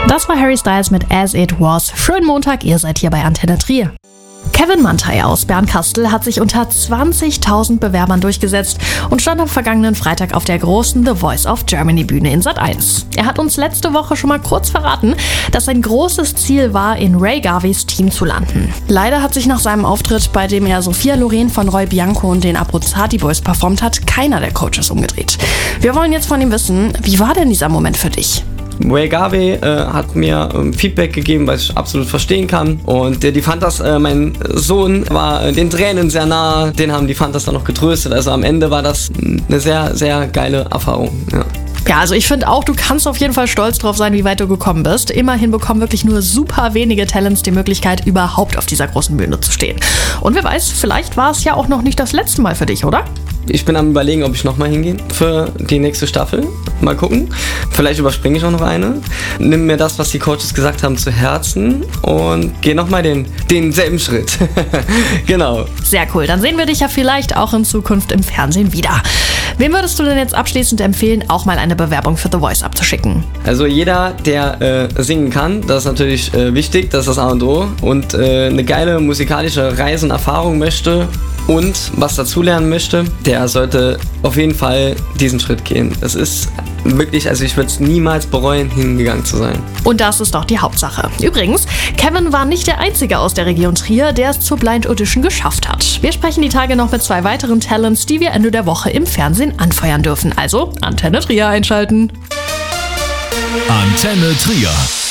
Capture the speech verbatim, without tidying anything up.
Das war Harry Styles mit As It Was. Schönen Montag, ihr seid hier bei Antenne Trier. Kevin Manthey aus Bernkastel hat sich unter zwanzigtausend Bewerbern durchgesetzt und stand am vergangenen Freitag auf der großen The Voice of Germany Bühne in Sat eins. Er hat uns letzte Woche schon mal kurz verraten, dass sein großes Ziel war, in Ray Garveys Team zu landen. Leider hat sich nach seinem Auftritt, bei dem er Sophia Loren von Roy Bianco und den Abruzzati Boys performt hat, keiner der Coaches umgedreht. Wir wollen jetzt von ihm wissen, wie war denn dieser Moment für dich? Ray Garvey äh, hat mir ähm, Feedback gegeben, was ich absolut verstehen kann. Und äh, die Fantas, äh, mein Sohn war äh, den Tränen sehr nah, den haben die Fantas dann noch getröstet. Also am Ende war das eine sehr, sehr geile Erfahrung. Ja. Ja, also ich finde auch, du kannst auf jeden Fall stolz drauf sein, wie weit du gekommen bist. Immerhin bekommen wirklich nur super wenige Talents die Möglichkeit, überhaupt auf dieser großen Bühne zu stehen. Und wer weiß, vielleicht war es ja auch noch nicht das letzte Mal für dich, oder? Ich bin am Überlegen, ob ich nochmal hingehe für die nächste Staffel. Mal gucken. Vielleicht überspringe ich auch noch eine. Nimm mir das, was die Coaches gesagt haben, zu Herzen und gehe nochmal den, denselben Schritt. Genau. Sehr cool. Dann sehen wir dich ja vielleicht auch in Zukunft im Fernsehen wieder. Wem würdest du denn jetzt abschließend empfehlen, auch mal eine Bewerbung für The Voice abzuschicken? Also jeder, der äh, singen kann, das ist natürlich äh, wichtig, das ist das A und O. Und äh, eine geile musikalische Reise und Erfahrung möchte und was dazulernen möchte, der sollte auf jeden Fall diesen Schritt gehen. Es ist wirklich, also ich würde es niemals bereuen, hingegangen zu sein. Und das ist doch die Hauptsache. Übrigens, Kevin war nicht der Einzige aus der Region Trier, der es zur Blind Audition geschafft hat. Wir sprechen die Tage noch mit zwei weiteren Talents, die wir Ende der Woche im Fernsehen anfeuern dürfen. Also Antenne Trier einschalten. Antenne Trier.